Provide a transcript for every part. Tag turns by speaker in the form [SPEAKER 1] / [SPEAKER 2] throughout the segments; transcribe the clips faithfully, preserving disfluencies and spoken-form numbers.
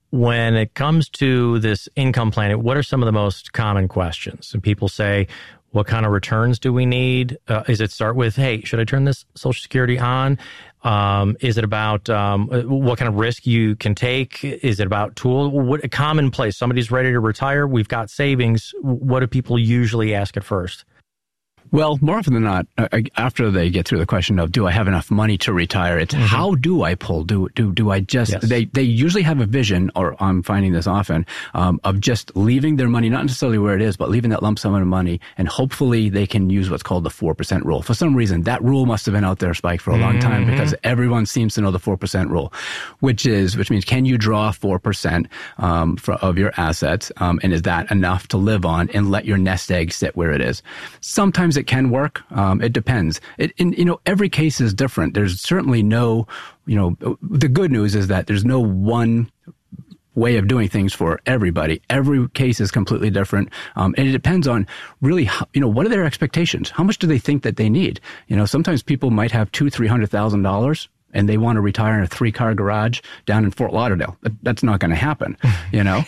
[SPEAKER 1] when it comes to this income planning, what are some of the most common questions? And people say, what kind of returns do we need? Uh, is it start with, hey, should I turn this Social Security on? Um, is it about um, what kind of risk you can take? Is it about tool? What a commonplace? Somebody's ready to retire. We've got savings. What do people usually ask at first?
[SPEAKER 2] Well, more often than not, after they get through the question of, do I have enough money to retire? It's mm-hmm. how do I pull? Do, do, do I just, yes. they, they usually have a vision, or I'm finding this often, um, of just leaving their money, not necessarily where it is, but leaving that lump sum of money. And hopefully they can use what's called the four percent rule. For some reason, that rule must have been out there, Spike, for a long time, mm-hmm. because everyone seems to know the four percent rule, which is, which means, can you draw four percent, um, for, of your assets? Um, and is that enough to live on and let your nest egg sit where it is? Sometimes it can work. Um, it depends. It, in, you know, every case is different. There's certainly no, you know, the good news is that there's no one way of doing things for everybody. Every case is completely different. Um, and it depends on really, how, you know, what are their expectations? How much do they think that they need? You know, sometimes people might have two, three hundred thousand dollars, and they want to retire in a three-car garage down in Fort Lauderdale. That's not going to happen, you know?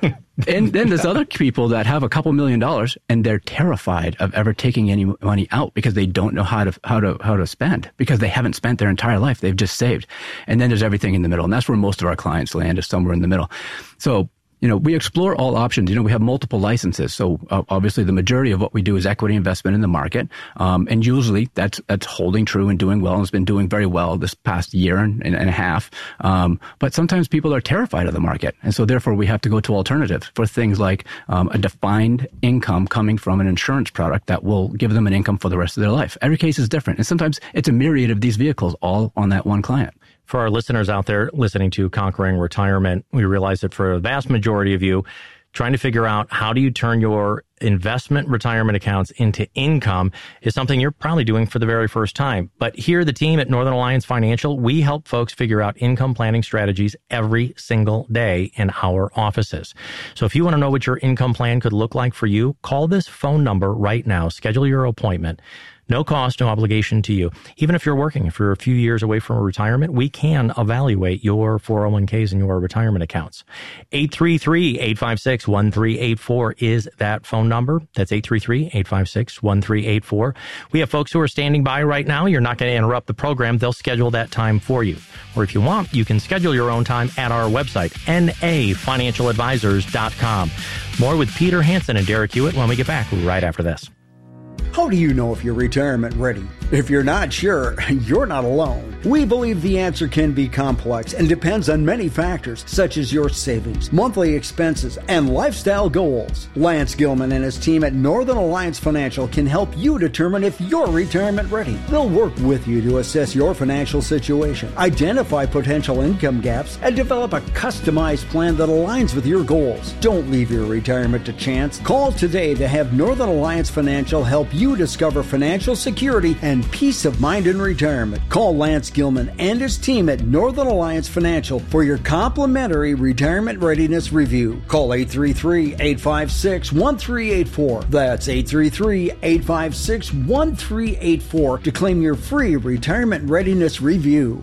[SPEAKER 2] And then there's other people that have a couple million dollars, and they're terrified of ever taking any money out because they don't know how to how to how to spend, because they haven't spent their entire life. They've just saved. And then there's everything in the middle, and that's where most of our clients land, is somewhere in the middle. So, you know, we explore all options. You know, we have multiple licenses. So uh, obviously the majority of what we do is equity investment in the market. Um, and usually that's, that's holding true and doing well, and it's been doing very well this past year and, and, and a half. Um, but sometimes people are terrified of the market. And so therefore we have to go to alternatives for things like, um, a defined income coming from an insurance product that will give them an income for the rest of their life. Every case is different. And sometimes it's a myriad of these vehicles all on that one client.
[SPEAKER 1] For our listeners out there listening to Conquering Retirement, we realize that for the vast majority of you, trying to figure out how do you turn your investment retirement accounts into income is something you're probably doing for the very first time. But here, the team at Northern Alliance Financial, we help folks figure out income planning strategies every single day in our offices. So if you want to know what your income plan could look like for you, call this phone number right now. Schedule your appointment. No cost, no obligation to you. Even if you're working, if you're a few years away from retirement, we can evaluate your four oh one k's and your retirement accounts. eight three three, eight five six, one three eight four is that phone number. That's eight three three, eight five six, one three eight four. We have folks who are standing by right now. You're not going to interrupt the program. They'll schedule that time for you. Or if you want, you can schedule your own time at our website, N A financial advisors dot com. More with Peter Hansen and Derek Hewitt when we get back right after this.
[SPEAKER 3] How do you know if you're retirement ready? If you're not sure, you're not alone. We believe the answer can be complex and depends on many factors, such as your savings, monthly expenses, and lifestyle goals. Lance Gilman and his team at Northern Alliance Financial can help you determine if you're retirement ready. They'll work with you to assess your financial situation, identify potential income gaps, and develop a customized plan that aligns with your goals. Don't leave your retirement to chance. Call today to have Northern Alliance Financial help you discover financial security and peace of mind in retirement. Call Lance Gilman and his team at Northern Alliance Financial for your complimentary retirement readiness review. Call eight three three, eight five six, one three eight four. That's eight three three, eight five six, one three eight four to claim your free retirement readiness review.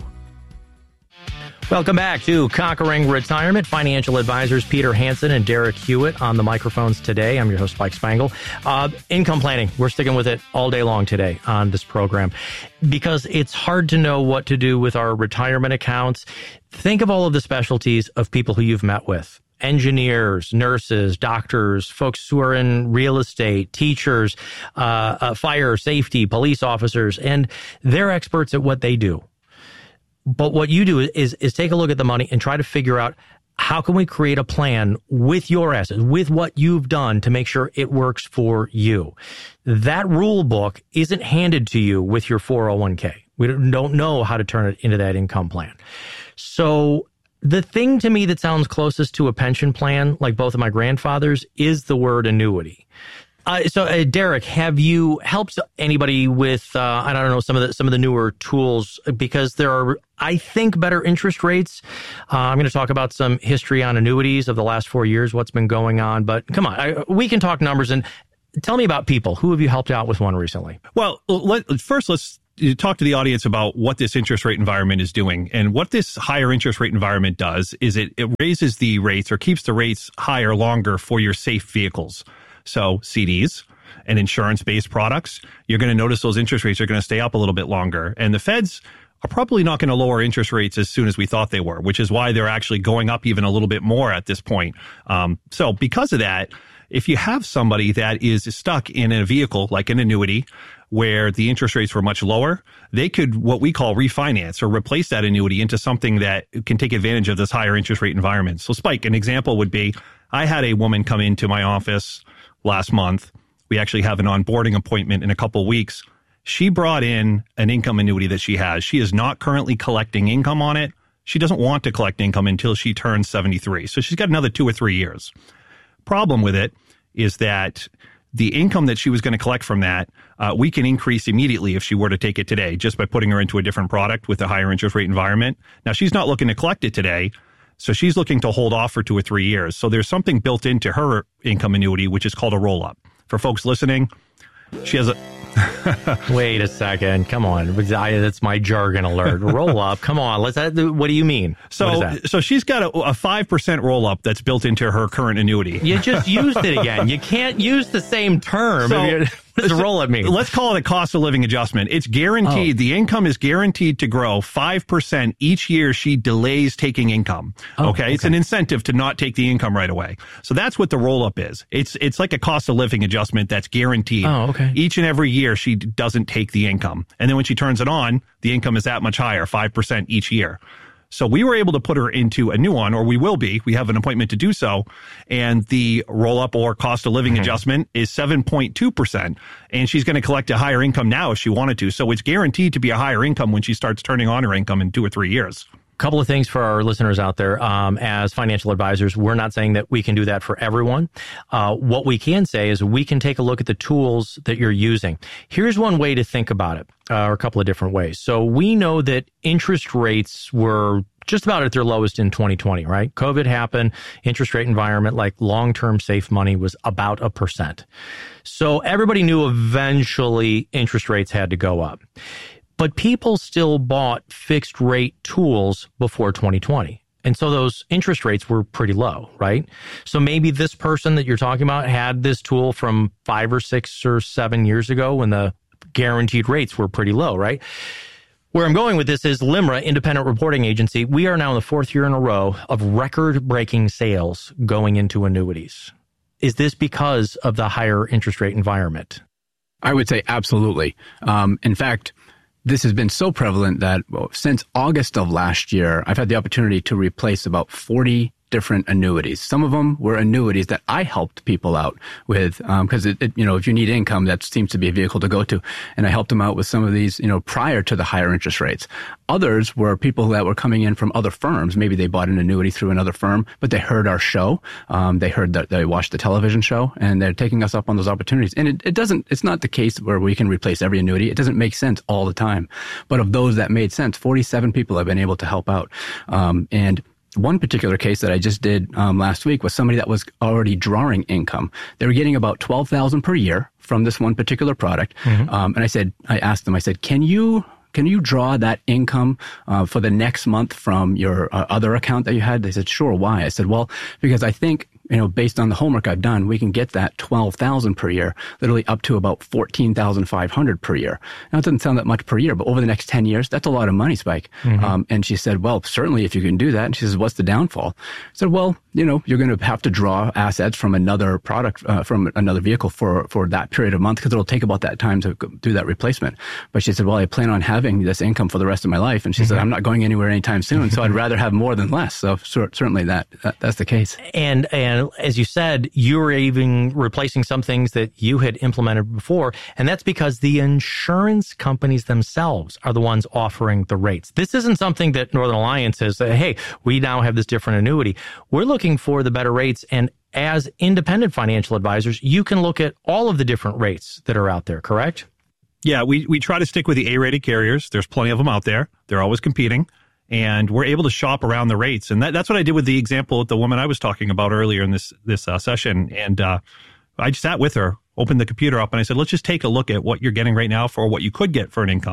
[SPEAKER 1] Welcome back to Conquering Retirement. Financial advisors Peter Hansen and Derek Hewitt on the microphones today. I'm your host, Spike Spangle. Uh, income planning. We're sticking with it all day long today on this program because it's hard to know what to do with our retirement accounts. Think of all of the specialties of people who you've met with. Engineers, nurses, doctors, folks who are in real estate, teachers, uh, uh, fire, safety, police officers, and they're experts at what they do. But what you do is, is take a look at the money and try to figure out how can we create a plan with your assets, with what you've done to make sure it works for you. That rule book isn't handed to you with your four oh one k. We don't know how to turn it into that income plan. So the thing to me that sounds closest to a pension plan, like both of my grandfathers, is the word annuity. Uh, so, uh, Derek, have you helped anybody with, uh, I don't know, some of the some of the newer tools? Because there are, I think, better interest rates. Uh, I'm going to talk about some history on annuities of the last four years, what's been going on. But come on, I, we can talk numbers. And tell me about people. Who have you helped out with one recently?
[SPEAKER 4] Well, let, first, let's to talk to the audience about what this interest rate environment is doing. And what this higher interest rate environment does is it, it raises the rates or keeps the rates higher longer for your safe vehicles. So C Ds and insurance-based products, you're going to notice those interest rates are going to stay up a little bit longer. And the Feds are probably not going to lower interest rates as soon as we thought they were, which is why they're actually going up even a little bit more at this point. Um, so because of that, if you have somebody that is stuck in a vehicle like an annuity where the interest rates were much lower, they could what we call refinance or replace that annuity into something that can take advantage of this higher interest rate environment. So Spike, an example would be, I had a woman come into my office last month. We actually have an onboarding appointment in a couple of weeks. She brought in an income annuity that she has. She is not currently collecting income on it. She doesn't want to collect income until she turns seventy-three. So she's got another two or three years. Problem with it is that the income that she was going to collect from that, uh, we can increase immediately if she were to take it today, just by putting her into a different product with a higher interest rate environment. Now, she's not looking to collect it today, so she's looking to hold off for two or three years. So there's something built into her income annuity, which is called a roll-up. For folks listening, she has a...
[SPEAKER 1] Wait a second. Come on. That's my jargon alert. Roll up. Come on. Let's. What do you mean?
[SPEAKER 4] So, so she's got a, a five percent roll up that's built into her current annuity.
[SPEAKER 1] You just used it again. You can't use the same term. So, what does roll up mean?
[SPEAKER 4] Let's call it a cost of living adjustment. It's guaranteed. Oh. The income is guaranteed to grow five percent each year she delays taking income. Oh, okay? okay. It's an incentive to not take the income right away. So that's what the roll up is. It's, it's like a cost of living adjustment that's guaranteed.
[SPEAKER 1] Oh, okay.
[SPEAKER 4] Each and every year she doesn't take the income. And then when she turns it on, the income is that much higher, five percent each year. So we were able to put her into a new one, or we will be. We have an appointment to do so. And the roll-up or cost of living mm-hmm. adjustment is seven point two percent. And she's going to collect a higher income now if she wanted to. So it's guaranteed to be a higher income when she starts turning on her income in two or three years.
[SPEAKER 1] Couple of things for our listeners out there. Um, as financial advisors, we're not saying that we can do that for everyone. Uh, what we can say is we can take a look at the tools that you're using. Here's one way to think about it, uh, or a couple of different ways. So we know that interest rates were just about at their lowest in twenty twenty, right? COVID happened, interest rate environment, like long-term safe money was about a percent. So everybody knew eventually interest rates had to go up. But people still bought fixed rate tools before twenty twenty. And so those interest rates were pretty low, right? So maybe this person that you're talking about had this tool from five or six or seven years ago when the guaranteed rates were pretty low, right? Where I'm going with this is LIMRA, independent reporting agency. We are now in the fourth year in a row of record-breaking sales going into annuities. Is this because of the higher interest rate environment?
[SPEAKER 2] I would say absolutely. Um, in fact, this has been so prevalent that well, since August of last year, I've had the opportunity to replace about forty different annuities. Some of them were annuities that I helped people out with, because um, it, it, you know, if you need income, that seems to be a vehicle to go to. And I helped them out with some of these, you know, prior to the higher interest rates. Others were people that were coming in from other firms. Maybe they bought an annuity through another firm, but they heard our show. Um, they heard that they watched the television show, and they're taking us up on those opportunities. And it, it doesn't, it's not the case where we can replace every annuity. It doesn't make sense all the time. But of those that made sense, forty-seven people have been able to help out. Um, and one particular case that I just did um, last week was somebody that was already drawing income. They were getting about twelve thousand dollars per year from this one particular product. Mm-hmm. Um, and I said, I asked them, I said, can you Can you draw that income uh, for the next month from your uh, other account that you had? They said, sure. Why? I said, well, because I think, you know, based on the homework I've done, we can get that twelve thousand dollars per year, literally up to about fourteen thousand five hundred dollars per year. Now, it doesn't sound that much per year, but over the next ten years, that's a lot of money, Spike. Mm-hmm. Um, and she said, well, certainly if you can do that. And she says, what's the downfall? I said, well, you know, you're going to have to draw assets from another product, uh, from another vehicle for, for that period of month, because it'll take about that time to do that replacement. But she said, well, I plan on having this income for the rest of my life. And she mm-hmm. said, I'm not going anywhere anytime soon. So I'd rather have more than less. So certainly that, that that's the case.
[SPEAKER 1] And, and as you said, you were even replacing some things that you had implemented before. And that's because the insurance companies themselves are the ones offering the rates. This isn't something that Northern Alliance says, hey, we now have this different annuity. We're looking for the better rates. And as independent financial advisors, you can look at all of the different rates that are out there, correct?
[SPEAKER 4] Yeah, we, we try to stick with the A-rated carriers. There's plenty of them out there. They're always competing. And we're able to shop around the rates. And that, that's what I did with the example of the woman I was talking about earlier in this this uh, session. And uh, I just sat with her, opened the computer up, and I said, let's just take a look at what you're getting right now for what you could get for an income.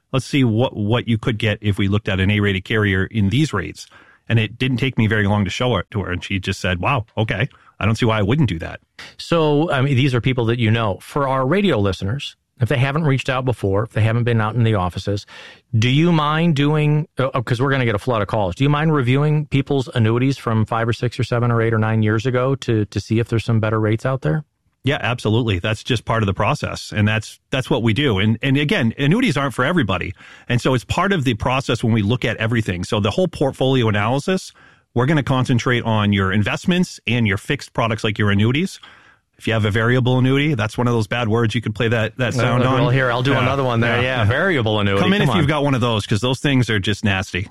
[SPEAKER 4] let's see what, what you could get if we looked at an A-rated carrier in these rates. And it didn't take me very long to show it to her. And she just said, wow, okay, I don't see why I wouldn't do that. So,
[SPEAKER 1] I mean, these are people that you know. For our radio listeners, if they haven't reached out before, if they haven't been out in the offices, do you mind doing, because we're going to get a flood of calls, do you mind reviewing people's annuities from five or six or seven or eight or nine years ago to to see if there's some better rates out there?
[SPEAKER 4] Yeah, absolutely. That's just part of the process. And that's that's what we do. And and again, annuities aren't for everybody. And so it's part of the process when we look at everything. So the whole portfolio analysis, we're going to concentrate on your investments and your fixed products like your annuities. If you have a variable annuity, that's one of those bad words you could play that, that sound
[SPEAKER 1] well,
[SPEAKER 4] on.
[SPEAKER 1] Well, here, I'll do yeah. another one there. Yeah, yeah. Variable annuity.
[SPEAKER 4] Come in
[SPEAKER 1] Come
[SPEAKER 4] if
[SPEAKER 1] on.
[SPEAKER 4] you've got one of those, because those things are just nasty.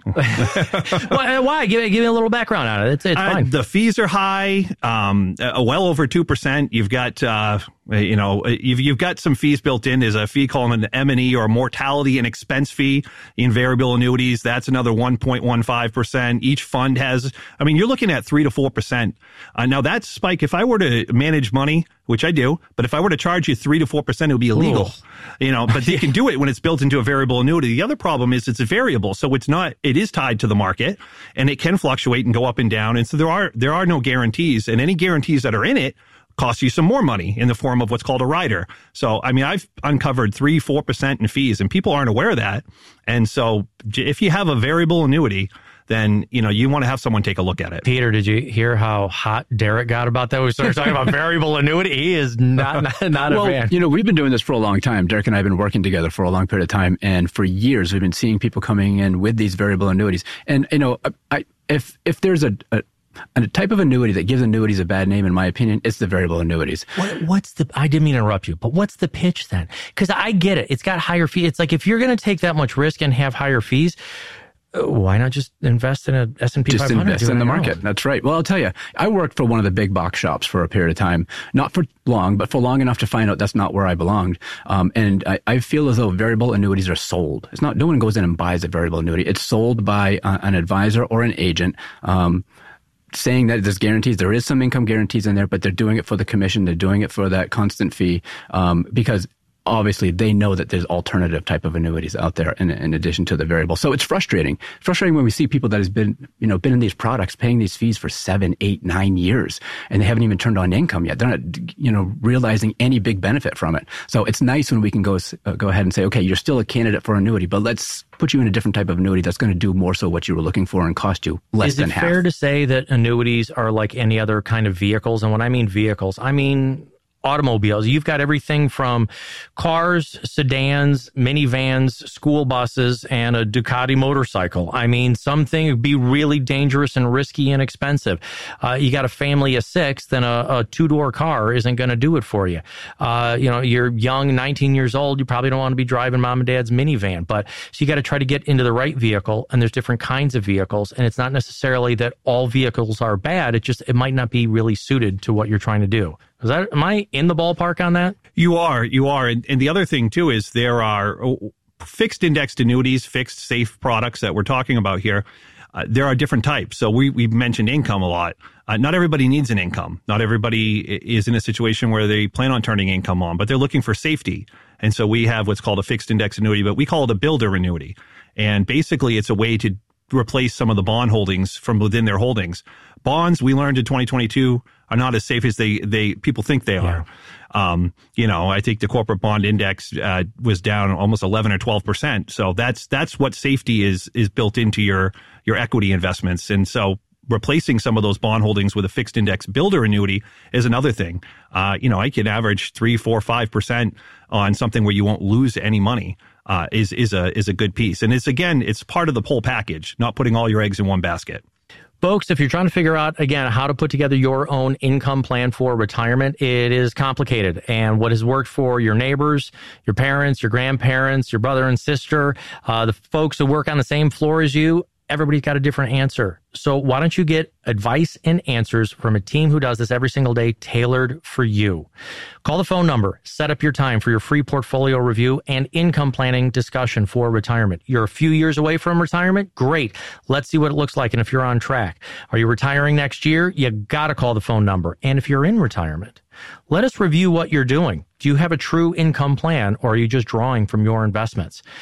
[SPEAKER 1] Why? Why? Give, give me a little background on it. It's, it's uh, fine.
[SPEAKER 4] The fees are high, um, uh, well over two percent. You've got... Uh, You know, you've, you've got some fees built in. There's a fee called an M and E or mortality and expense fee in variable annuities. That's another one point one five percent. Each fund has, I mean, you're looking at three to four percent. Uh, now that's Spike. If I were to manage money, which I do, but if I were to charge you three to four percent, it would be illegal. Ooh. You know, but you can do it when it's built into a variable annuity. The other problem is it's a variable. So it's not, it is tied to the market and it can fluctuate and go up and down. And so there are, there are no guarantees, and any guarantees that are in it cost you some more money in the form of what's called a rider. So, I mean, I've uncovered three, four percent in fees, and people aren't aware of that. And so if you have a variable annuity, then, you know, you want to have someone take a look at it.
[SPEAKER 1] Peter, did you hear how hot Derek got about that? We started talking about variable annuity. He is not, not, not
[SPEAKER 2] well,
[SPEAKER 1] a fan.
[SPEAKER 2] You know, we've been doing this for a long time. Derek and I have been working together for a long period of time. And for years, we've been seeing people coming in with these variable annuities. And, you know, I, if, if there's a, a And a type of annuity that gives annuities a bad name, in my opinion, it's the variable annuities.
[SPEAKER 1] What, what's the, I didn't mean to interrupt you, but what's the pitch then? Because I get it. It's got higher fees. It's like if you're going to take that much risk and have higher fees, why not just invest in a S and P
[SPEAKER 2] just
[SPEAKER 1] five hundred?
[SPEAKER 2] Just invest in the market. That's right. Well, I'll tell you, I worked for one of the big box shops for a period of time, not for long, but for long enough to find out that's not where I belonged. Um, and I, I feel as though variable annuities are sold. It's not, no one goes in and buys a variable annuity. It's sold by uh, an advisor or an agent. Um, saying that there's guarantees, there is some income guarantees in there, but they're doing it for the commission. They're doing it for that constant fee, um, because obviously they know that there's alternative type of annuities out there in, in addition to the variable. So it's frustrating. It's frustrating when we see people that has been, you know, been in these products paying these fees for seven, eight, nine years, and they haven't even turned on income yet. They're not, you know, realizing any big benefit from it. So it's nice when we can go, uh, go ahead and say, okay, you're still a candidate for annuity, but let's put you in a different type of annuity that's going to do more so what you were looking for and cost you less than half.
[SPEAKER 1] Is it fair to say that annuities are like any other kind of vehicles? And when I mean vehicles, I mean automobiles. You've got everything from cars, sedans, minivans, school buses, and a Ducati motorcycle. I mean, something would be really dangerous and risky and expensive. Uh, you got a family of six, then a, a two-door car isn't going to do it for you. Uh, you know, you're young, nineteen years old, you probably don't want to be driving mom and dad's minivan. But so you got to try to get into the right vehicle, and there's different kinds of vehicles. And it's not necessarily that all vehicles are bad. It just, it might not be really suited to what you're trying to do. Is that, am I in the ballpark on that?
[SPEAKER 4] You are, you are. And, and the other thing too is there are fixed indexed annuities, fixed safe products that we're talking about here. Uh, there are different types. So we, we've mentioned income a lot. Uh, not everybody needs an income. Not everybody is in a situation where they plan on turning income on, but they're looking for safety. And so we have what's called a fixed index annuity, but we call it a builder annuity. And basically it's a way to replace some of the bond holdings from within their holdings. Bonds, we learned in twenty twenty-two, are not as safe as they, they people think they are. Yeah. Um, you know, I think the corporate bond index uh, was down almost eleven or twelve percent. So that's that's what safety is is built into your your equity investments. And so replacing some of those bond holdings with a fixed index builder annuity is another thing. Uh, you know, I can average three, four, five percent on something where you won't lose any money. Uh, is is a is a good piece. And it's, again, it's part of the whole package, not putting all your eggs in one basket.
[SPEAKER 1] Folks, if you're trying to figure out, again, how to put together your own income plan for retirement, it is complicated. And what has worked for your neighbors, your parents, your grandparents, your brother and sister, uh, the folks who work on the same floor as you, everybody's got a different answer. So why don't you get advice and answers from a team who does this every single day, tailored for you? Call the phone number, set up your time for your free portfolio review and income planning discussion for retirement. You're a few years away from retirement? Great. Let's see what it looks like and if you're on track. Are you retiring next year? You got to call the phone number. And if you're in retirement, let us review what you're doing. Do you have a true income plan, or are you just drawing from your investments?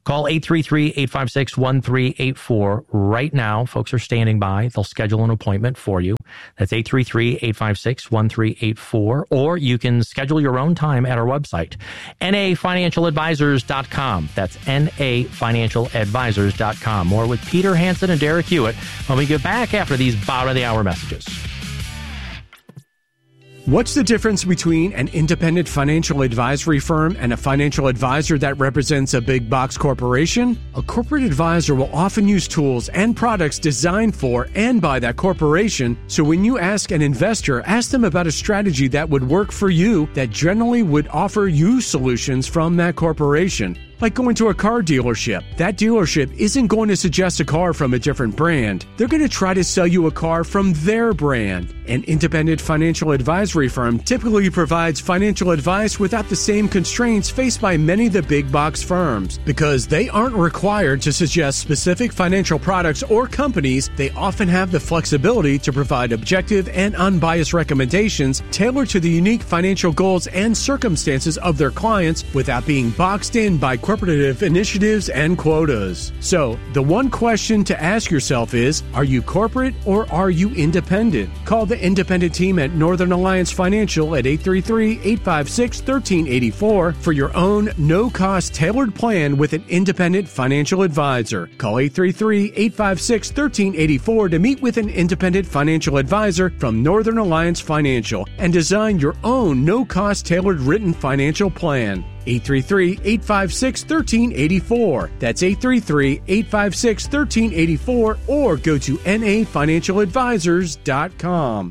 [SPEAKER 1] Call eight three three, eight five six, one three eight four right now. Folks are standing by. They'll schedule an appointment for you. That's eight three three, eight five six, one three eight four. Or you can schedule your own time at our website, N A financial advisors dot com. That's N A financial advisors dot com. More with Peter Hansen and Derek Hewitt when we get back after these bottom of the hour messages.
[SPEAKER 5] What's the difference between an independent financial advisory firm and a financial advisor that represents a big box corporation? A corporate advisor will often use tools and products designed for and by that corporation, so when you ask an investor, ask them about a strategy that would work for you that generally would offer you solutions from that corporation. Like going to a car dealership. That dealership isn't going to suggest a car from a different brand. They're going to try to sell you a car from their brand. An independent financial advisory firm typically provides financial advice without the same constraints faced by many of the big box firms. Because they aren't required to suggest specific financial products or companies, they often have the flexibility to provide objective and unbiased recommendations tailored to the unique financial goals and circumstances of their clients without being boxed in by corporative initiatives and quotas. So, the one question to ask yourself is, are you corporate or are you independent? Call the independent team at Northern Alliance Financial at eight three three, eight five six, one three eight four for your own no-cost tailored plan with an independent financial advisor. Call eight three three, eight five six, one three eight four to meet with an independent financial advisor from Northern Alliance Financial and design your own no-cost tailored written financial plan. eight three three, eight five six, one three eight four. That's eight three three, eight five six, one three eight four or go to N A financial advisors dot com.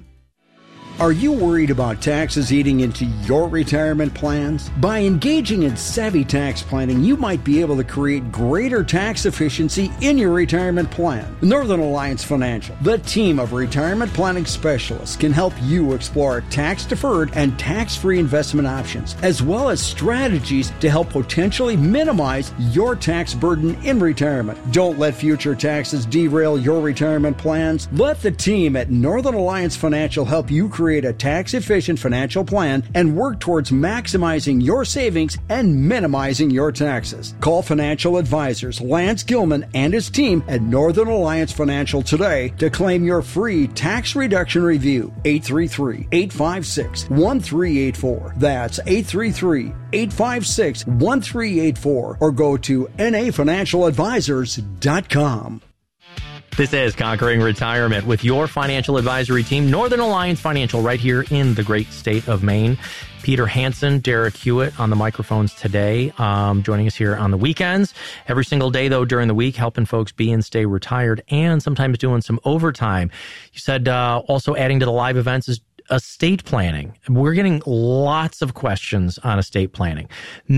[SPEAKER 3] Are you worried about taxes eating into your retirement plans? By engaging in savvy tax planning, you might be able to create greater tax efficiency in your retirement plan. Northern Alliance Financial, the team of retirement planning specialists, can help you explore tax-deferred and tax-free investment options, as well as strategies to help potentially minimize your tax burden in retirement. Don't let future taxes derail your retirement plans. Let the team at Northern Alliance Financial help you create Create a tax-efficient financial plan and work towards maximizing your savings and minimizing your taxes. Call financial advisors Lance Gilman and his team at Northern Alliance Financial today to claim your free tax reduction review. eight three three, eight five six, one three eight four. That's eight three three, eight five six, one three eight four or go to N A financial advisors dot com.
[SPEAKER 1] This is Conquering Retirement with your financial advisory team, Northern Alliance Financial, right here in the great state of Maine. Peter Hansen, Derek Hewitt on the microphones today, um, joining us here on the weekends. Every single day, though, during the week, helping folks be and stay retired and sometimes doing some overtime. You said uh, also adding to the live events is estate planning. We're getting lots of questions on estate planning.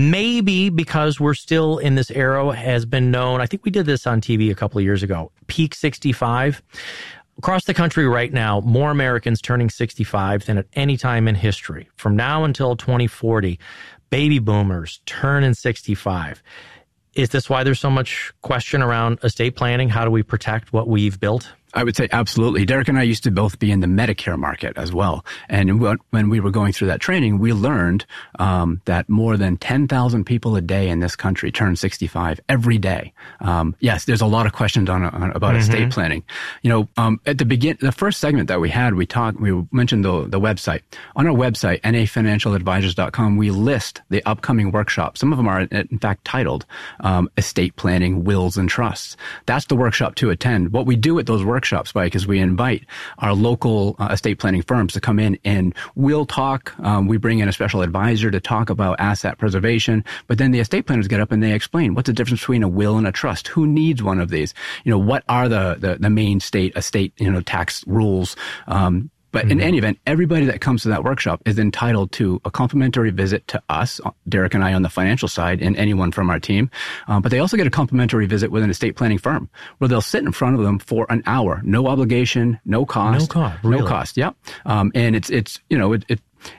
[SPEAKER 1] Maybe because we're still in this era has been known. I think we did this on T V a couple of years ago. Peak sixty-five. Across the country right now, more Americans turning sixty-five than at any time in history. From now until twenty forty, baby boomers turning sixty-five. Is this why there's so much question around estate planning? How do we protect what we've built?
[SPEAKER 2] I would say absolutely. Derek and I used to both be in the Medicare market as well. And when we were going through that training, we learned um, that more than ten thousand people a day in this country turn sixty-five every day. Um, yes, there's a lot of questions on, on about mm-hmm. estate planning. You know, um, at the begin, the first segment that we had, we talked, we mentioned the, the website. On our website, N A financial advisors dot com, we list the upcoming workshops. Some of them are, in fact, titled um, Estate Planning, Wills, and Trusts. That's the workshop to attend. What we do at those workshops Workshops, Spike, is we invite our local uh, estate planning firms to come in and we'll talk. Um, we bring in a special advisor to talk about asset preservation, but then the estate planners get up and they explain what's the difference between a will and a trust. Who needs one of these? You know, what are the the, the main state estate you know tax rules? Um, But mm-hmm. in any event, everybody that comes to that workshop is entitled to a complimentary visit to us, Derek and I on the financial side, and anyone from our team. Um, but they also get a complimentary visit with an estate planning firm where they'll sit in front of them for an hour. No obligation, no cost.
[SPEAKER 1] No cost, really?
[SPEAKER 2] No cost, yeah. Um, and it's, it's you know, it, it it's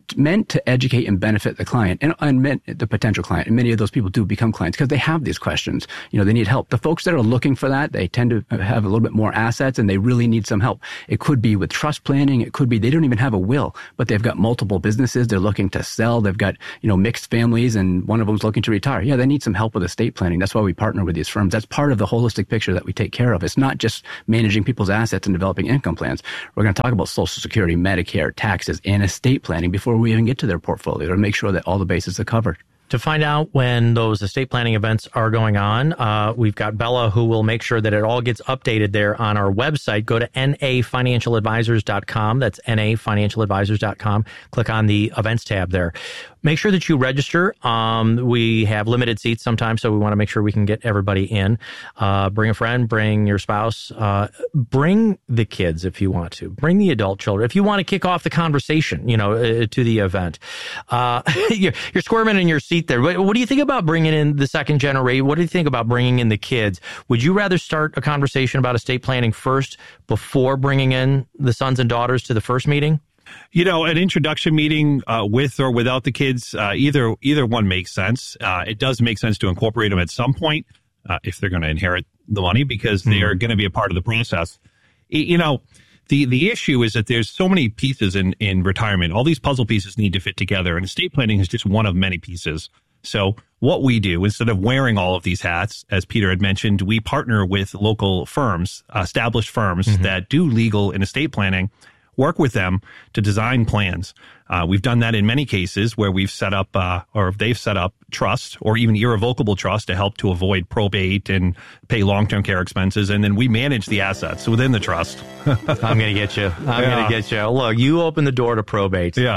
[SPEAKER 2] meant to educate and benefit the client and, and meant the potential client. And many of those people do become clients because they have these questions. You know, they need help. The folks that are looking for that, they tend to have a little bit more assets and they really need some help. It could be with trust planning. It could be they don't even have a will, but they've got multiple businesses they're looking to sell. They've got, you know, mixed families and one of them's looking to retire. Yeah, they need some help with estate planning. That's why we partner with these firms. That's part of the holistic picture that we take care of. It's not just managing people's assets and developing income plans. We're going to talk about Social Security, Medicare, taxes, and estate planning before we even get to their portfolio to make sure that all the bases are covered.
[SPEAKER 1] To find out when those estate planning events are going on, uh, we've got Bella who will make sure that it all gets updated there on our website. Go to N A financial advisors dot com. That's N A financial advisors dot com. Click on the events tab there. Make sure that you register. Um, we have limited seats sometimes, so we want to make sure we can get everybody in. Uh, bring a friend, bring your spouse, uh, bring the kids if you want to. Bring the adult children. If you want to kick off the conversation, you know, uh, to the event. Uh, you're, you're squirming in your seat there. What, what do you think about bringing in the second generation? What do you think about bringing in the kids? Would you rather start a conversation about estate planning first before bringing in the sons and daughters to the first meeting?
[SPEAKER 4] You know, an introduction meeting uh, with or without the kids, uh, either either one makes sense. Uh, it does make sense to incorporate them at some point uh, if they're going to inherit the money because mm. they are going to be a part of the process. You know, the the issue is that there's so many pieces in, in retirement. All these puzzle pieces need to fit together, and estate planning is just one of many pieces. So what we do, instead of wearing all of these hats, as Peter had mentioned, we partner with local firms, established firms mm-hmm. that do legal and estate planning, work with them to design plans. Uh, we've done that in many cases where we've set up, uh, or they've set up trust or even irrevocable trust to help to avoid probate and pay long-term care expenses. And then we manage the assets within the trust.
[SPEAKER 1] I'm going to get you. I'm yeah. going to get you. Look, you open the door to probate.
[SPEAKER 4] Yeah.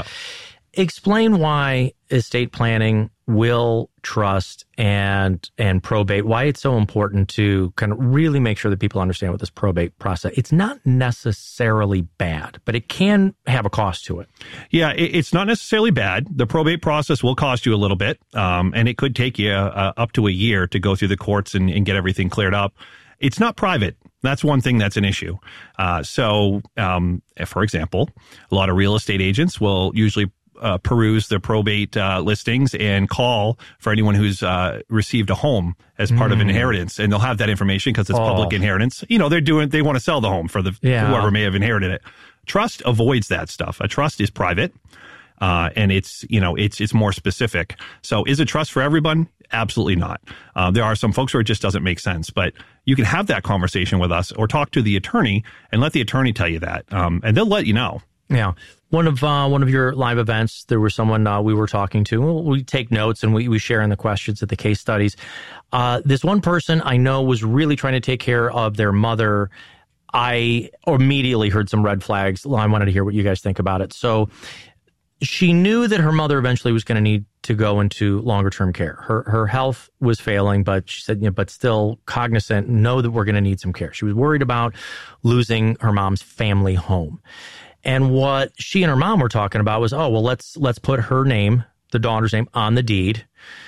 [SPEAKER 1] Explain why estate planning, will, trust, and and probate, why it's so important to kind of really make sure that people understand what this probate process. It's not necessarily bad, but it can have a cost to it.
[SPEAKER 4] Yeah, it, it's not necessarily bad. The probate process will cost you a little bit, um, and it could take you uh, up to a year to go through the courts and, and get everything cleared up. It's not private. That's one thing that's an issue. Uh, so, um, for example, a lot of real estate agents will usually Uh, peruse the probate uh, listings and call for anyone who's uh, received a home as part mm. of inheritance, and they'll have that information because it's oh. public inheritance. You know, they're doing they want to sell the home for the yeah. whoever may have inherited it. Trust avoids that stuff. A trust is private, uh, and it's you know it's it's more specific. So, is a trust for everyone? Absolutely not. Uh, there are some folks where it just doesn't make sense, but you can have that conversation with us or talk to the attorney and let the attorney tell you that, um, and they'll let you know.
[SPEAKER 1] Yeah. One of uh, one of your live events, there was someone uh, we were talking to. We take notes and we, we share in the questions at the case studies. Uh, this one person I know was really trying to take care of their mother. I immediately heard some red flags. I wanted to hear what you guys think about it. So she knew that her mother eventually was going to need to go into longer term care. Her her health was failing, but she said, you know, but still cognizant, know that we're going to need some care. She was worried about losing her mom's family home. And what she and her mom were talking about was, oh, well, let's let's put her name, the daughter's name, on the deed.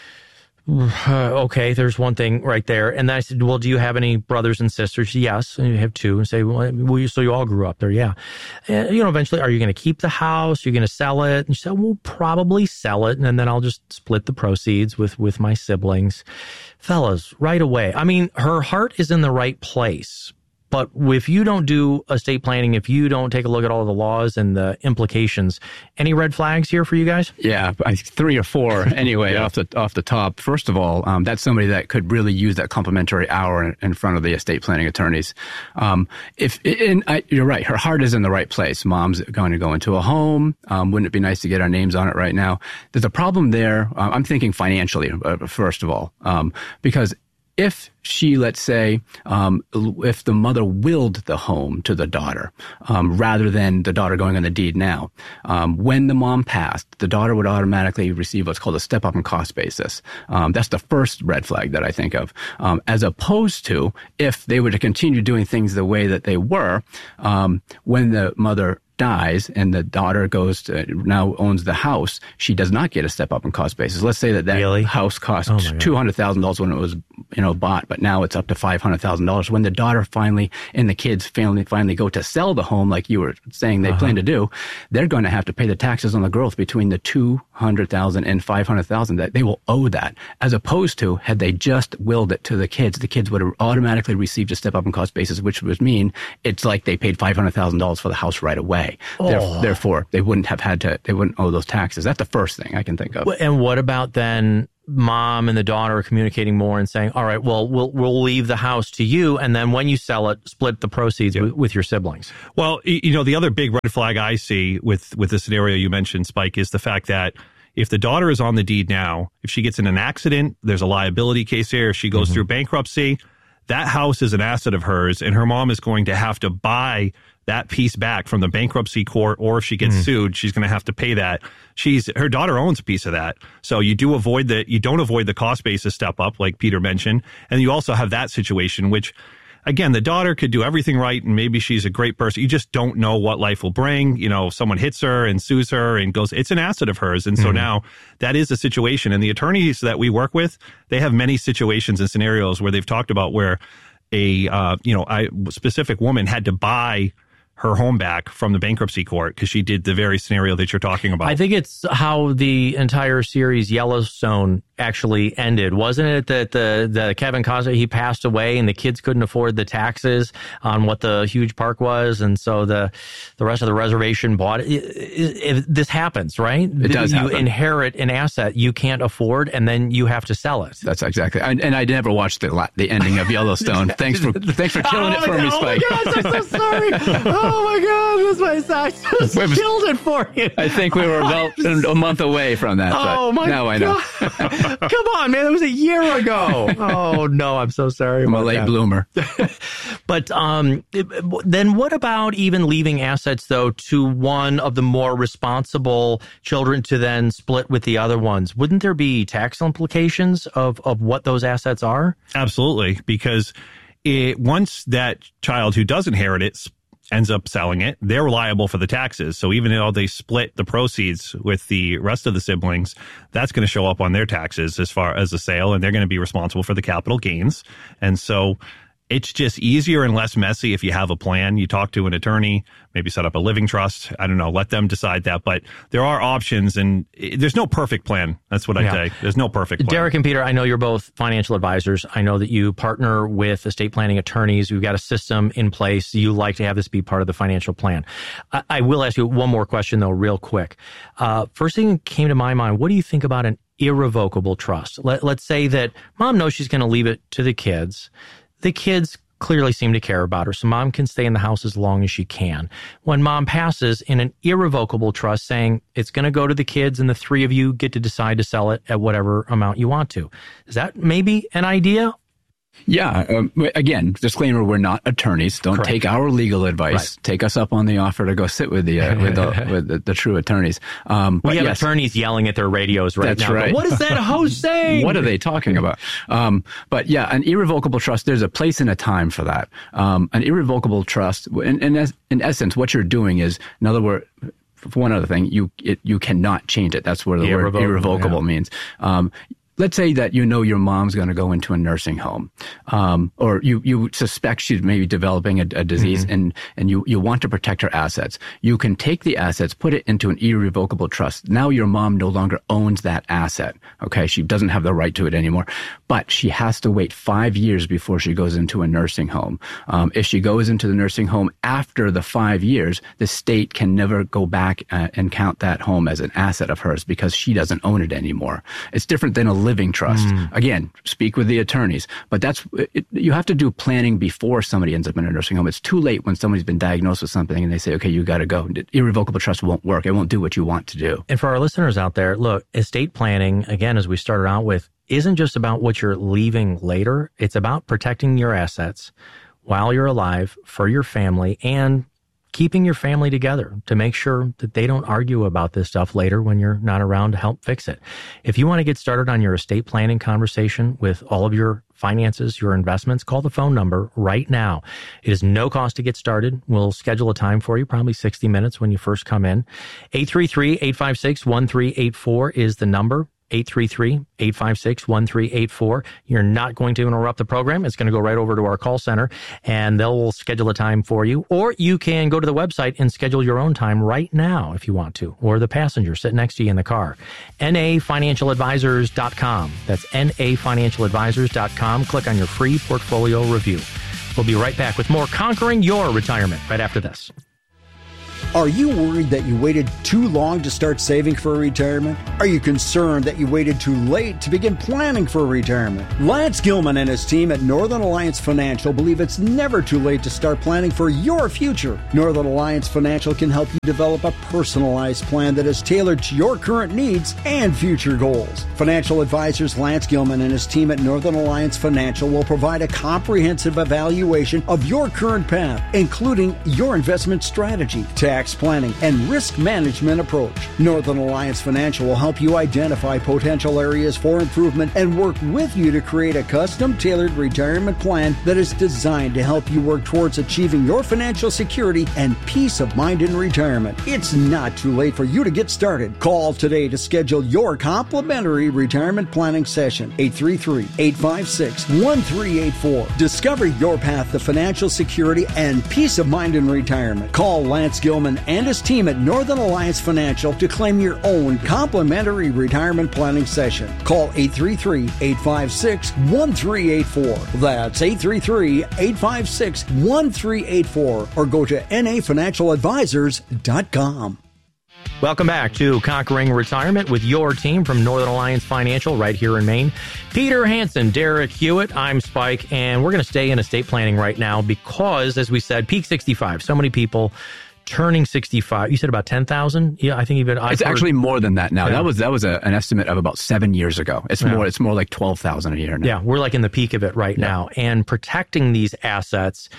[SPEAKER 1] Uh, okay, there's one thing right there. And then I said, well, do you have any brothers and sisters? Yes, and you have two. And say, well, you, so you all grew up there? Yeah. And, you know, eventually, are you going to keep the house? Are you going to sell it? And she said, we'll probably sell it, and then I'll just split the proceeds with, with my siblings. Fellas, right away. I mean, her heart is in the right place. But if you don't do estate planning, if you don't take a look at all the laws and the implications, any red flags here for you guys?
[SPEAKER 2] Yeah, I, three or four anyway, yeah. off the off the top. First of all, um, that's somebody that could really use that complimentary hour in, in front of the estate planning attorneys. Um, if and I, you're right, her heart is in the right place. Mom's going to go into a home. Um, wouldn't it be nice to get our names on it right now? There's a problem there. Uh, I'm thinking financially, uh, first of all, um, because if she, let's say, um, if the mother willed the home to the daughter, um, rather than the daughter going on the deed now, um, when the mom passed, the daughter would automatically receive what's called a step up in cost basis. Um, that's the first red flag that I think of. Um, as opposed to if they were to continue doing things the way that they were, um, when the mother dies and the daughter goes to, now owns the house, she does not get a step up in cost basis. Let's say that that
[SPEAKER 1] really?
[SPEAKER 2] house cost
[SPEAKER 1] oh
[SPEAKER 2] two hundred thousand dollars when it was, you know, bought, but now it's up to five hundred thousand dollars. When the daughter finally and the kids finally, finally go to sell the home, like you were saying they uh-huh. plan to do, they're going to have to pay the taxes on the growth between the two hundred thousand and five hundred thousand. That they will owe that, as opposed to had they just willed it to the kids, the kids would have automatically received a step up in cost basis, which would mean it's like they paid five hundred thousand dollars for the house right away. Oh. Therefore, they wouldn't have had to, they wouldn't owe those taxes. That's the first thing I can think of.
[SPEAKER 1] And what about then mom and the daughter are communicating more and saying, all right, well, we'll we'll leave the house to you, and then when you sell it, split the proceeds yeah. with, with your siblings?
[SPEAKER 4] Well, you know, the other big red flag I see with, with the scenario you mentioned, Spike, is the fact that if the daughter is on the deed now, if she gets in an accident, there's a liability case there. If she goes mm-hmm. through bankruptcy, that house is an asset of hers, and her mom is going to have to buy that piece back from the bankruptcy court, or if she gets mm. sued, she's going to have to pay that. She's her daughter owns a piece of that, so you do avoid the you don't avoid the cost basis step up, like Peter mentioned, and you also have that situation, which again, the daughter could do everything right, and maybe she's a great person. You just don't know what life will bring. You know, someone hits her and sues her and goes, it's an asset of hers. And so mm-hmm. now that is a situation. And the attorneys that we work with, they have many situations and scenarios where they've talked about where a, uh, you know, a specific woman had to buy her home back from the bankruptcy court because she did the very scenario that you're talking about.
[SPEAKER 1] I think it's how the entire series Yellowstone actually ended. Wasn't it that the, the Kevin Costner, he passed away and the kids couldn't afford the taxes on what the huge park was, and so the the rest of the reservation bought it? It, it, it this happens, right?
[SPEAKER 2] It does
[SPEAKER 1] You
[SPEAKER 2] happen.
[SPEAKER 1] inherit an asset you can't afford, and then you have to sell it.
[SPEAKER 2] That's exactly. And, and I never watched the the ending of Yellowstone. Thanks for thanks for killing
[SPEAKER 1] oh
[SPEAKER 2] it for
[SPEAKER 1] God,
[SPEAKER 2] me, Spike.
[SPEAKER 1] Oh my gosh, I'm so sorry. Oh my God, that's my I just We've, killed it for you.
[SPEAKER 2] I think we were about a month away from that.
[SPEAKER 1] Oh
[SPEAKER 2] but
[SPEAKER 1] my
[SPEAKER 2] now
[SPEAKER 1] God.
[SPEAKER 2] I know.
[SPEAKER 1] Come on, man. That was a year ago. Oh, no, I'm so sorry.
[SPEAKER 2] I'm a late
[SPEAKER 1] that.
[SPEAKER 2] bloomer.
[SPEAKER 1] But um, then what about even leaving assets, though, to one of the more responsible children to then split with the other ones? Wouldn't there be tax implications of, of what those assets are?
[SPEAKER 4] Absolutely, because it, once that child who does inherit it ends up selling it, they're liable for the taxes. So even though they split the proceeds with the rest of the siblings, that's going to show up on their taxes as far as the sale, and they're going to be responsible for the capital gains. And so it's just easier and less messy if you have a plan. You talk to an attorney, maybe set up a living trust. I don't know, let them decide that. But there are options, and there's no perfect plan. That's what I yeah. say. There's no perfect plan.
[SPEAKER 1] Derek and Peter, I know you're both financial advisors. I know that you partner with estate planning attorneys. We've got a system in place. You like to have this be part of the financial plan. I, I will ask you one more question, though, real quick. Uh, first thing that came to my mind, what do you think about an irrevocable trust? Let, let's say that mom knows she's going to leave it to the kids. The kids clearly seem to care about her, so mom can stay in the house as long as she can. When mom passes, in an irrevocable trust saying it's going to go to the kids and the three of you get to decide to sell it at whatever amount you want to. Is that maybe an idea?
[SPEAKER 2] Yeah. Um, again, disclaimer: we're not attorneys. Don't
[SPEAKER 1] Correct.
[SPEAKER 2] take our legal advice. Right. Take us up on the offer to go sit with the uh, with, the, with the, the true attorneys. Um,
[SPEAKER 1] we have
[SPEAKER 2] yes,
[SPEAKER 1] attorneys yelling at their radios right
[SPEAKER 2] that's
[SPEAKER 1] now.
[SPEAKER 2] Right.
[SPEAKER 1] What is that host saying?
[SPEAKER 2] What are they talking about? Um, but yeah, an irrevocable trust. There's a place and a time for that. Um, an irrevocable trust. In, in, in essence, what you're doing is, in other words. For one other thing, you it, you cannot change it. That's where the irrevocable, word irrevocable yeah. means. Um, Let's say that you know your mom's going to go into a nursing home, um, or you, you suspect she's maybe developing a, a disease, mm-hmm. and, and you, you want to protect her assets. You can take the assets, put it into an irrevocable trust. Now your mom no longer owns that asset. Okay, she doesn't have the right to it anymore, but she has to wait five years before she goes into a nursing home. Um, if she goes into the nursing home after the five years, the state can never go back uh, and count that home as an asset of hers because she doesn't own it anymore. It's different than a living trust. Mm. Again, speak with the attorneys, but that's it, you have to do planning before somebody ends up in a nursing home. It's too late when somebody's been diagnosed with something and they say, okay, you got to go. Irrevocable trust won't work. It won't do what you want to do.
[SPEAKER 1] And for our listeners out there, look, estate planning, again, as we started out with, isn't just about what you're leaving later. It's about protecting your assets while you're alive for your family and keeping your family together to make sure that they don't argue about this stuff later when you're not around to help fix it. If you want to get started on your estate planning conversation with all of your finances, your investments, call the phone number right now. It is no cost to get started. We'll schedule a time for you, probably sixty minutes when you first come in. eight three three, eight five six, one three eight four is the number. eight three three, eight five six, one three eight four. You're not going to interrupt the program. It's going to go right over to our call center, and they'll schedule a time for you. Or you can go to the website and schedule your own time right now if you want to, or the passenger sitting next to you in the car. N A financial advisors dot com. That's N A financial advisors dot com. Click on your free portfolio review. We'll be right back with more Conquering Your Retirement right after this.
[SPEAKER 3] Are you worried that you waited too long to start saving for retirement? Are you concerned that you waited too late to begin planning for retirement? Lance Gilman and his team at Northern Alliance Financial believe it's never too late to start planning for your future. Northern Alliance Financial can help you develop a personalized plan that is tailored to your current needs and future goals. Financial advisors Lance Gilman and his team at Northern Alliance Financial will provide a comprehensive evaluation of your current path, including your investment strategy, tax planning, and risk management approach. Northern Alliance Financial will help you identify potential areas for improvement and work with you to create a custom-tailored retirement plan that is designed to help you work towards achieving your financial security and peace of mind in retirement. It's not too late for you to get started. Call today to schedule your complimentary retirement planning session. eight three three, eight five six, one three eight four. Discover your path to financial security and peace of mind in retirement. Call Lance Gilman and his team at Northern Alliance Financial to claim your own complimentary retirement planning session. Call eight three three, eight five six, one three eight four. That's eight three three, eight five six, one three eight four, or go to N A financial advisors dot com.
[SPEAKER 1] Welcome back to Conquering Retirement with your team from Northern Alliance Financial right here in Maine. Peter Hansen, Derek Hewitt, I'm Spike, and we're going to stay in estate planning right now because, as we said, peak sixty-five. So many people turning sixty-five. You said about ten thousand? Yeah, I think even I've
[SPEAKER 2] It's
[SPEAKER 1] heard,
[SPEAKER 2] actually more than that now.
[SPEAKER 1] Yeah.
[SPEAKER 2] That was that was a, an estimate of about seven years ago. It's
[SPEAKER 1] Yeah.
[SPEAKER 2] more it's more like twelve thousand a year now.
[SPEAKER 1] Yeah, we're like in the peak of it right
[SPEAKER 2] Yeah.
[SPEAKER 1] now. And protecting these assets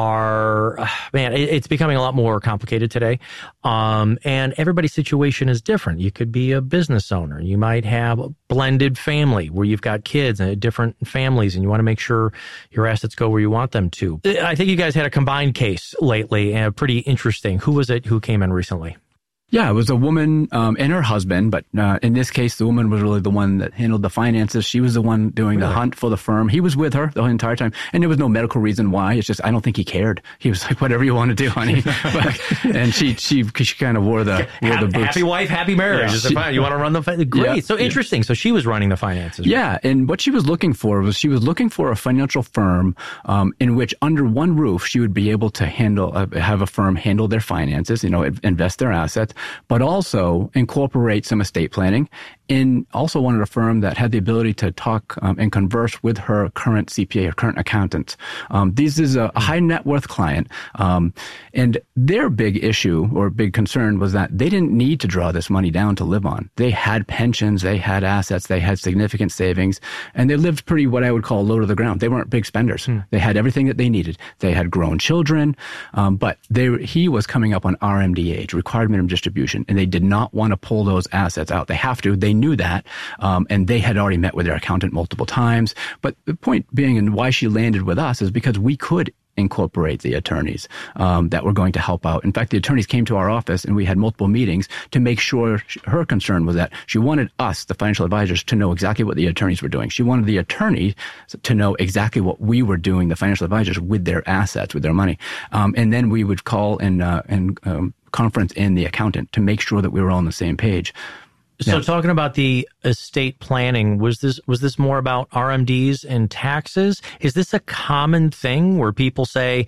[SPEAKER 1] are, uh, man, it, it's becoming a lot more complicated today. Um, and everybody's situation is different. You could be a business owner. You might have a blended family where you've got kids and different families, and you want to make sure your assets go where you want them to. I think you guys had a combined case lately, and pretty interesting. Who was it who came in recently?
[SPEAKER 2] Yeah, it was a woman um, and her husband, but uh, in this case, the woman was really the one that handled the finances. She was the one doing
[SPEAKER 1] Really?
[SPEAKER 2] the hunt for the firm. He was with her the entire time, and there was no medical reason why. It's just I don't think he cared. He was like, "Whatever you want to do, honey." But, and she she she kind of wore the wore
[SPEAKER 1] happy,
[SPEAKER 2] the boots.
[SPEAKER 1] happy wife, happy marriage.
[SPEAKER 2] Yeah.
[SPEAKER 1] Is it fine? You want to run the fi- great?
[SPEAKER 2] Yeah.
[SPEAKER 1] So interesting. So she was running the finances.
[SPEAKER 2] Yeah, and what she was looking for was she was looking for a financial firm um, in which, under one roof, she would be able to handle uh, have a firm handle their finances, you know, invest their assets, but also incorporate some estate planning. And also wanted a firm that had the ability to talk um, and converse with her current C P A or current accountant. Um, this is a, a high net worth client, um, and their big issue or big concern was that they didn't need to draw this money down to live on. They had pensions, they had assets, they had significant savings, and they lived pretty what I would call low to the ground. They weren't big spenders. Hmm. They had everything that they needed. They had grown children, um, but they he was coming up on R M D age, required minimum distribution, and they did not want to pull those assets out. They have to. They knew that, um, and they had already met with their accountant multiple times. But the point being, and why she landed with us, is because we could incorporate the attorneys um, that were going to help out. In fact, the attorneys came to our office, and we had multiple meetings to make sure she, her concern was that she wanted us, the financial advisors, to know exactly what the attorneys were doing. She wanted the attorney to know exactly what we were doing, the financial advisors, with their assets, with their money. Um, and then we would call and, uh, and um, conference in the accountant to make sure that we were all on the same page.
[SPEAKER 1] So
[SPEAKER 2] Yeah.
[SPEAKER 1] talking about the estate planning, was this was this more about R M Ds and taxes? Is this a common thing where people say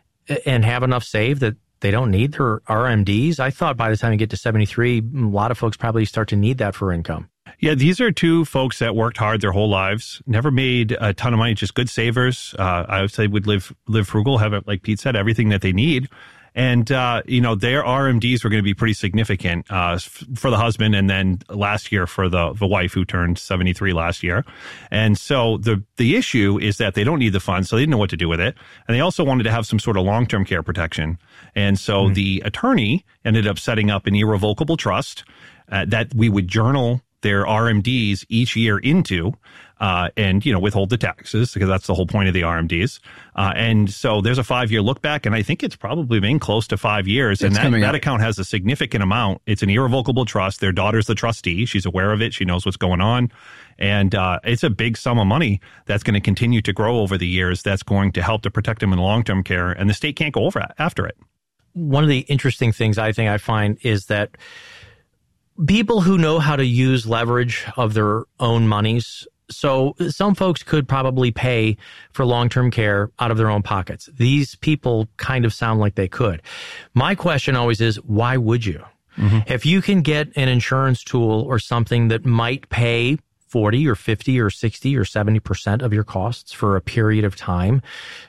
[SPEAKER 1] and have enough saved that they don't need their R M Ds? I thought by the time you get to seventy-three, a lot of folks probably start to need that for income.
[SPEAKER 4] Yeah, these are two folks that worked hard their whole lives, never made a ton of money, just good savers. Uh, I would say would live live frugal, have, like Pete said, everything that they need. And, uh, you know, their R M Ds were going to be pretty significant uh, f- for the husband, and then last year for the, the wife who turned seventy-three last year. And so the the issue is that they don't need the funds, so they didn't know what to do with it. And they also wanted to have some sort of long-term care protection. And so mm-hmm. the attorney ended up setting up an irrevocable trust uh, that we would journal their R M Ds each year into, uh, and, you know, withhold the taxes, because that's the whole point of the R M Ds. Uh, and so there's a five year look back, and I think it's probably been close to five years.
[SPEAKER 2] It's
[SPEAKER 4] and that, that
[SPEAKER 2] up.
[SPEAKER 4] account has a significant amount. It's an irrevocable trust. Their daughter's the trustee. She's aware of it. She knows what's going on. And, uh, it's a big sum of money that's going to continue to grow over the years. That's going to help to protect them in long-term care, and the state can't go over after it.
[SPEAKER 1] One of the interesting things I think I find is that people who know how to use leverage of their own monies. So some folks could probably pay for long-term care out of their own pockets. These people kind of sound like they could. My question always is, why would you? Mm-hmm. If you can get an insurance tool or something that might pay forty or fifty or sixty or seventy percent of your costs for a period of time,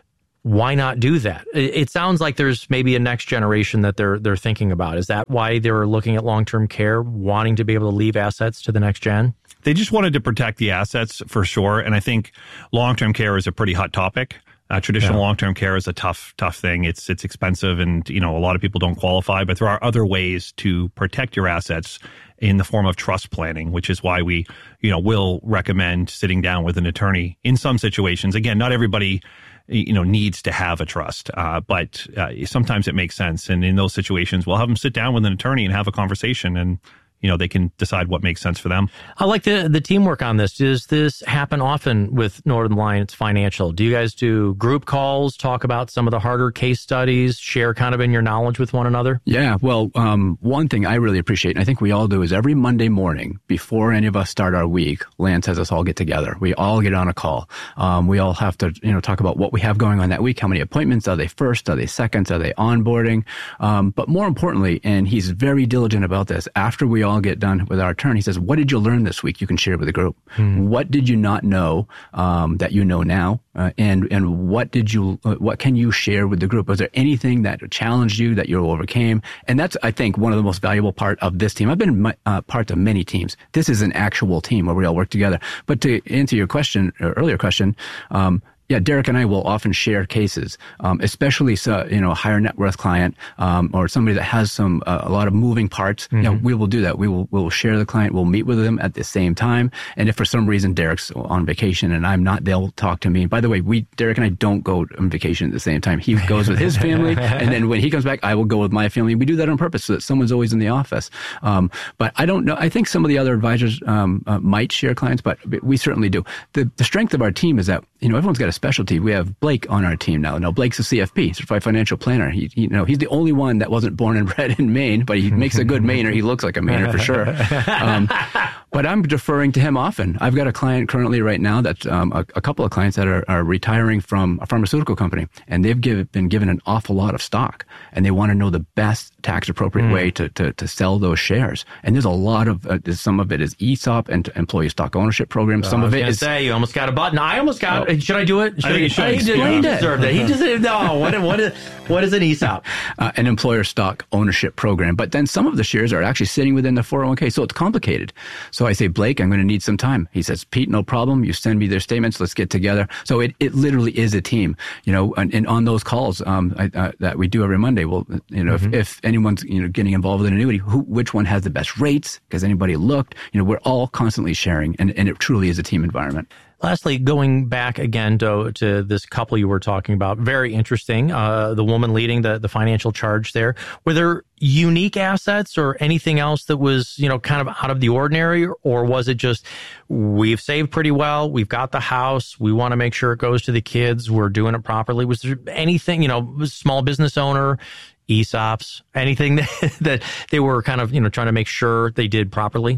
[SPEAKER 1] why not do that? It sounds like there's maybe a next generation that they're they're thinking about. Is that why they're looking at long-term care, wanting to be able to leave assets to the next gen?
[SPEAKER 4] They just wanted to protect the assets for sure. And I think long-term care is a pretty hot topic. Uh, traditional yeah. long-term care is a tough, tough thing. It's it's expensive, and, you know, a lot of people don't qualify. But there are other ways to protect your assets in the form of trust planning, which is why we, you know, will recommend sitting down with an attorney in some situations. Again, not everybody, you know, needs to have a trust, uh, but uh, sometimes it makes sense. And in those situations, we'll have them sit down with an attorney and have a conversation, and, you know, they can decide what makes sense for them.
[SPEAKER 1] I like the the teamwork on this. Does this happen often with Northern Alliance Financial? Do you guys do group calls, talk about some of the harder case studies, share kind of in your knowledge with one another?
[SPEAKER 2] Yeah, well, um, one thing I really appreciate, and I think we all do, is every Monday morning before any of us start our week, Lance has us all get together. We all get on a call. Um, we all have to, you know, talk about what we have going on that week. How many appointments? Are they first? Are they second? Are they onboarding? Um, but more importantly, and he's very diligent about this, after we all get done with our turn, he says, what did you learn this week you can share with the group? Hmm. What did you not know um, that you know now? Uh, and and what did you uh, what can you share with the group? Was there anything that challenged you that you overcame? And that's, I think, one of the most valuable part of this team. I've been my, uh, part of many teams. This is an actual team where we all work together. But to answer your question, or earlier question, um, yeah, Derek and I will often share cases, um, especially, so, you know, a higher net worth client, um, or somebody that has some, uh, a lot of moving parts. Mm-hmm. You know, we will do that. We will, we'll share the client. We'll meet with them at the same time. And if for some reason Derek's on vacation and I'm not, they'll talk to me. By the way, we, Derek and I don't go on vacation at the same time. He goes with his family. And then when he comes back, I will go with my family. We do that on purpose so that someone's always in the office. Um, but I don't know. I think some of the other advisors, um, uh, might share clients, but we certainly do. The, the strength of our team is that, you know, everyone's got a specialty. We have Blake on our team now. Now, Blake's a C F P, Certified Financial Planner. He, he, you know, he's the only one that wasn't born and bred in Maine, but he makes a good Mainer. He looks like a Mainer for sure. Um, but I'm deferring to him often. I've got a client currently right now that, um, a, a couple of clients that are, are retiring from a pharmaceutical company, and they've give, been given an awful lot of stock, and they want to know the best tax appropriate mm. way to, to, to sell those shares. And there's a lot of, uh, some of it is E S O P and employee stock ownership programs. Some
[SPEAKER 1] uh,
[SPEAKER 2] of it is.
[SPEAKER 1] Say, you almost got a button. I almost got, oh. should I do it? Should
[SPEAKER 4] I think
[SPEAKER 1] I,
[SPEAKER 4] you should.
[SPEAKER 1] He, did, he deserved it. He just, no, what, what, is, what is an E S O P?
[SPEAKER 2] Uh, an employer stock ownership program. But then some of the shares are actually sitting within the four oh one k. So it's complicated. So I say, Blake, I'm going to need some time. He says, Pete, no problem. You send me their statements. Let's get together. So it, it literally is a team, you know, and, and on those calls, um, I, uh, that we do every Monday, well, you know, mm-hmm. if, if anyone's, you know, getting involved with an annuity, who, which one has the best rates? Because anybody looked, you know, we're all constantly sharing, and, and it truly is a team environment.
[SPEAKER 1] Lastly, going back again to, to this couple you were talking about, very interesting. Uh, the woman leading the, the financial charge there. Were there unique assets or anything else that was, you know, kind of out of the ordinary? Or was it just, we've saved pretty well, we've got the house, we want to make sure it goes to the kids, we're doing it properly? Was there anything, you know, small business owner, E S O Ps, anything that, that they were kind of, you know, trying to make sure they did properly?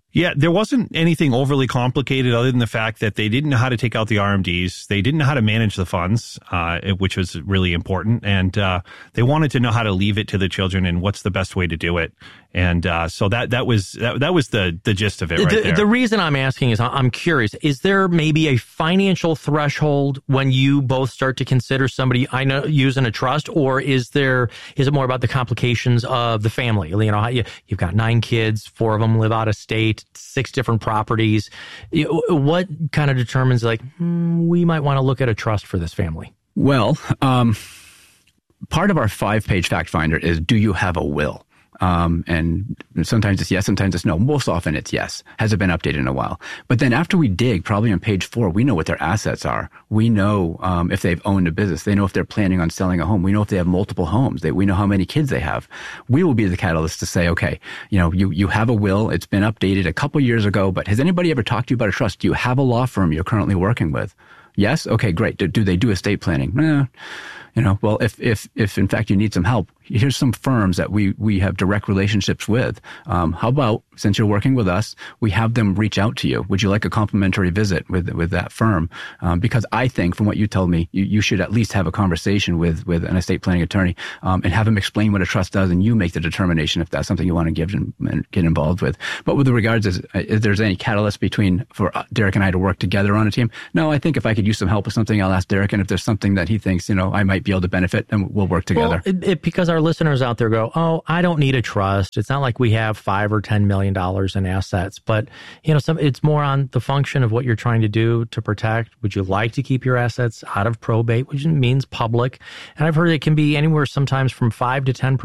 [SPEAKER 4] Yeah, there wasn't anything overly complicated other than the fact that they didn't know how to take out the R M Ds. They didn't know how to manage the funds, uh, which was really important. And uh, they wanted to know how to leave it to the children and what's the best way to do it. And uh, so that that was that, that was the the gist of it right
[SPEAKER 1] the,
[SPEAKER 4] there.
[SPEAKER 1] The reason I'm asking is I'm curious, is there maybe a financial threshold when you both start to consider somebody I know using a trust, or is there is it more about the complications of the family? You know, you, you've got nine kids, four of them live out of state, six different properties. What kind of determines like, hmm, we might want to look at a trust for this family?
[SPEAKER 2] Well, um, part of our five-page fact finder is, do you have a will? Um, and sometimes it's yes, sometimes it's no. Most often it's yes. Has it been updated in a while? But then after we dig, probably on page four, we know what their assets are. We know um, if they've owned a business. They know if they're planning on selling a home. We know if they have multiple homes. They, we know how many kids they have. We will be the catalyst to say, okay, you know, you, you have a will. It's been updated a couple years ago, but has anybody ever talked to you about a trust? Do you have a law firm you're currently working with? Yes? Okay, great. Do, do they do estate planning? Eh. You know, well, if, if, if in fact you need some help, here's some firms that we, we have direct relationships with. Um, how about, since you're working with us, we have them reach out to you. Would you like a complimentary visit with, with that firm? Um, because I think from what you told me, you, you should at least have a conversation with, with an estate planning attorney, um, and have them explain what a trust does, and you make the determination if that's something you want to give and, and get involved with. But with regards to if there's any catalyst between, for Derek and I to work together on a team, no, I think if I could use some help with something, I'll ask Derek, and if there's something that he thinks, you know, I might be able to benefit, then we'll work together.
[SPEAKER 1] Well, it, it, because our listeners out there go, oh, I don't need a trust. It's not like we have five or ten million dollars in assets, but you know, some it's more on the function of what you're trying to do to protect. Would you like to keep your assets out of probate, which means public? And I've heard it can be anywhere sometimes from five to ten percent.